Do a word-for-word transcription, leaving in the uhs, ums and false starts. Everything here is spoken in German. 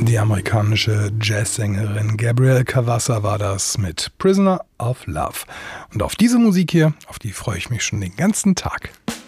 Die amerikanische Jazzsängerin Gabrielle Cavassa war das mit Prisoner of Love. Und auf diese Musik hier, auf die freue ich mich schon den ganzen Tag.